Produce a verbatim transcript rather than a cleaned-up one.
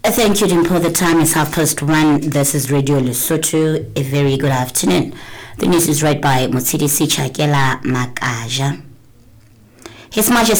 Uh, Thank you, Dimpo. The time is half past one. This is Radio Lesotho. A very good afternoon. The news is read by Motsidi Chakela Makaja. His Majesty